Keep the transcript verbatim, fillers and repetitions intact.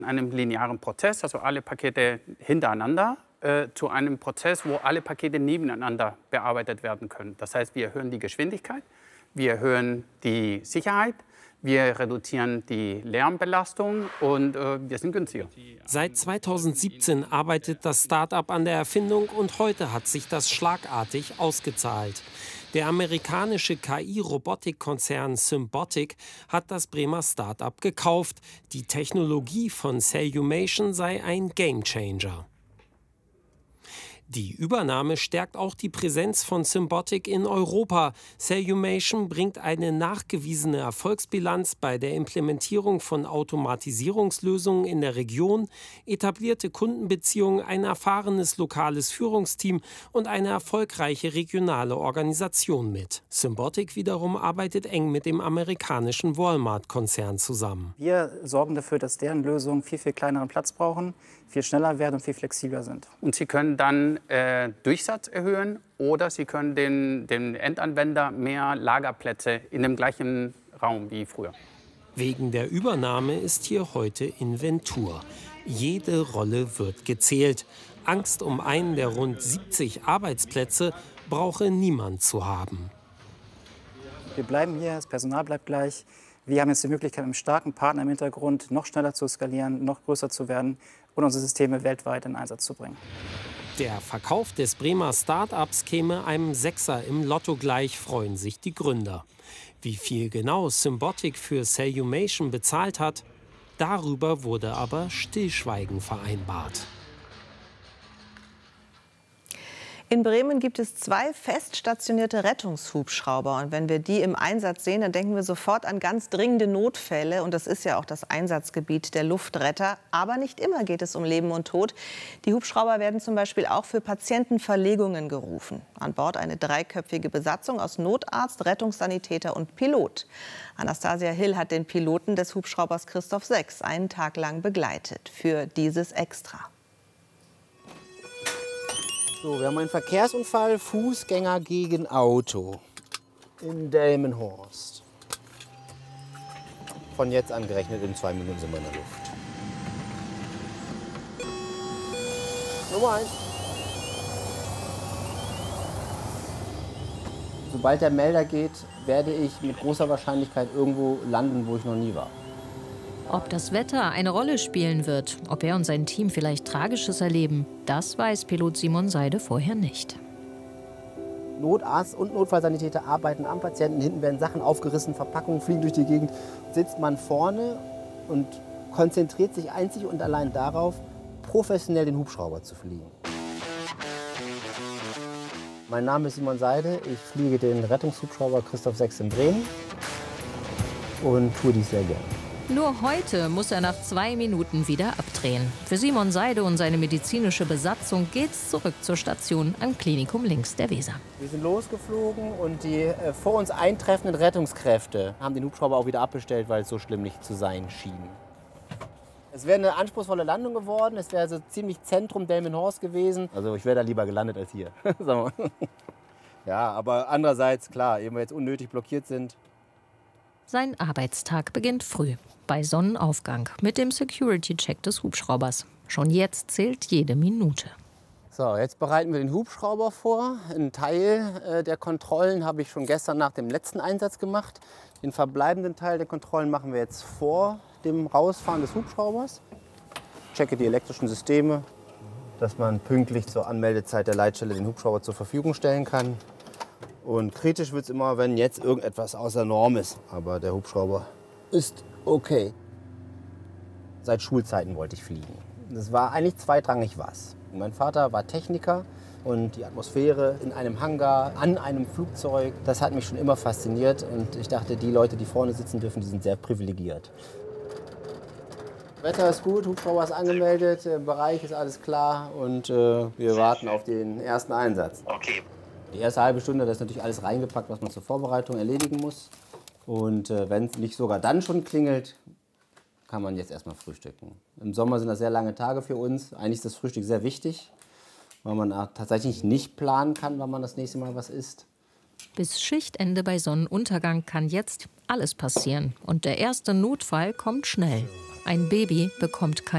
Einem linearen Prozess, also alle Pakete hintereinander, äh, zu einem Prozess, wo alle Pakete nebeneinander bearbeitet werden können. Das heißt, wir erhöhen die Geschwindigkeit, wir erhöhen die Sicherheit, wir reduzieren die Lärmbelastung und äh, wir sind günstiger. Seit zweitausendsiebzehn arbeitet das Start-up an der Erfindung und heute hat sich das schlagartig ausgezahlt. Der amerikanische K I-Robotikkonzern Symbotic hat das Bremer Start-up gekauft. Die Technologie von Cellumation sei ein Gamechanger. Die Übernahme stärkt auch die Präsenz von Symbotic in Europa. Cellumation bringt eine nachgewiesene Erfolgsbilanz bei der Implementierung von Automatisierungslösungen in der Region, etablierte Kundenbeziehungen, ein erfahrenes lokales Führungsteam und eine erfolgreiche regionale Organisation mit. Symbotic wiederum arbeitet eng mit dem amerikanischen Walmart-Konzern zusammen. Wir sorgen dafür, dass deren Lösungen viel, viel kleineren Platz brauchen, viel schneller werden und viel flexibler sind. Und Sie können dann äh, Durchsatz erhöhen oder Sie können den, dem Endanwender mehr Lagerplätze in dem gleichen Raum wie früher. Wegen der Übernahme ist hier heute Inventur. Jede Rolle wird gezählt. Angst um einen der rund siebzig Arbeitsplätze brauche niemand zu haben. Wir bleiben hier, das Personal bleibt gleich. Wir haben jetzt die Möglichkeit, mit einem starken Partner im Hintergrund noch schneller zu skalieren, noch größer zu werden und unsere Systeme weltweit in Einsatz zu bringen. Der Verkauf des Bremer Start-ups käme einem Sechser im Lotto gleich, freuen sich die Gründer. Wie viel genau Symbotic für Cellumation bezahlt hat, darüber wurde aber Stillschweigen vereinbart. In Bremen gibt es zwei fest stationierte Rettungshubschrauber. Und wenn wir die im Einsatz sehen, dann denken wir sofort an ganz dringende Notfälle. Und das ist ja auch das Einsatzgebiet der Luftretter. Aber nicht immer geht es um Leben und Tod. Die Hubschrauber werden zum Beispiel auch für Patientenverlegungen gerufen. An Bord eine dreiköpfige Besatzung aus Notarzt, Rettungssanitäter und Pilot. Anastasia Hill hat den Piloten des Hubschraubers Christoph sechs einen Tag lang begleitet für dieses Extra. So, wir haben einen Verkehrsunfall, Fußgänger gegen Auto in Delmenhorst. Von jetzt an gerechnet, in zwei Minuten sind wir in der Luft. Nummer eins. Sobald der Melder geht, werde ich mit großer Wahrscheinlichkeit irgendwo landen, wo ich noch nie war. Ob das Wetter eine Rolle spielen wird, ob er und sein Team vielleicht Tragisches erleben, das weiß Pilot Simon Seide vorher nicht. Notarzt und Notfallsanitäter arbeiten am Patienten. Hinten werden Sachen aufgerissen, Verpackungen fliegen durch die Gegend. Sitzt man vorne und konzentriert sich einzig und allein darauf, professionell den Hubschrauber zu fliegen. Mein Name ist Simon Seide. Ich fliege den Rettungshubschrauber Christoph sechs in Bremen und tue dies sehr gerne. Nur heute muss er nach zwei Minuten wieder abdrehen. Für Simon Seide und seine medizinische Besatzung geht's zurück zur Station am Klinikum links der Weser. Wir sind losgeflogen und die äh, vor uns eintreffenden Rettungskräfte haben den Hubschrauber auch wieder abbestellt, weil es so schlimm nicht zu sein schien. Es wäre eine anspruchsvolle Landung geworden. Es wäre so ziemlich Zentrum Delmenhorst gewesen. Also ich wäre da lieber gelandet als hier. Ja, aber andererseits, klar, ehe wir jetzt unnötig blockiert sind. Sein Arbeitstag beginnt früh, bei Sonnenaufgang, mit dem Security-Check des Hubschraubers. Schon jetzt zählt jede Minute. So, jetzt bereiten wir den Hubschrauber vor. Ein Teil äh, der Kontrollen habe ich schon gestern nach dem letzten Einsatz gemacht. Den verbleibenden Teil der Kontrollen machen wir jetzt vor dem Rausfahren des Hubschraubers. Ich checke die elektrischen Systeme, dass man pünktlich zur Anmeldezeit der Leitstelle den Hubschrauber zur Verfügung stellen kann. Und kritisch wird es immer, wenn jetzt irgendetwas außer Norm ist. Aber der Hubschrauber ist okay. Seit Schulzeiten wollte ich fliegen. Das war eigentlich zweitrangig was. Mein Vater war Techniker und die Atmosphäre in einem Hangar, an einem Flugzeug, das hat mich schon immer fasziniert. Und ich dachte, die Leute, die vorne sitzen dürfen, die sind sehr privilegiert. Wetter ist gut, Hubschrauber ist angemeldet, der Bereich ist alles klar und äh, wir warten auf den ersten Einsatz. Okay. Die erste halbe Stunde, das ist natürlich alles reingepackt, was man zur Vorbereitung erledigen muss. Und äh, wenn es nicht sogar dann schon klingelt, kann man jetzt erstmal frühstücken. Im Sommer sind das sehr lange Tage für uns. Eigentlich ist das Frühstück sehr wichtig, weil man tatsächlich nicht planen kann, wann man das nächste Mal was isst. Bis Schichtende bei Sonnenuntergang kann jetzt alles passieren. Und der erste Notfall kommt schnell. Ein Baby bekommt kein